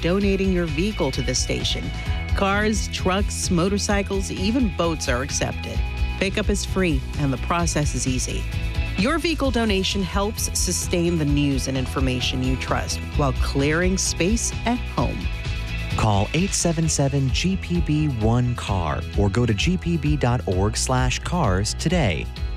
donating your vehicle to the station. Cars, trucks, motorcycles, even boats are accepted. Pickup is free and the process is easy. Your vehicle donation helps sustain the news and information you trust while clearing space at home. Call 877-GPB-1-CAR or go to gpb.org/cars today.